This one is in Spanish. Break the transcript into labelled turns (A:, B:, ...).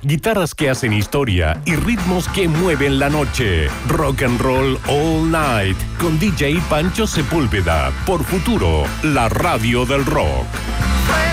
A: guitarras que hacen historia y ritmos que mueven la noche. Rock and Roll All Night con DJ Pancho Sepúlveda por Futuro, la radio del rock.